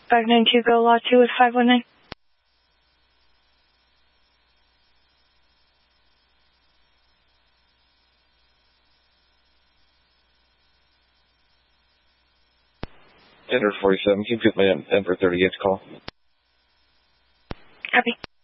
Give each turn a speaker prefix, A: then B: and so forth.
A: 592 go lot 2 with 519.
B: Enter 47, keep it man, Denver 38's call.
A: Copy.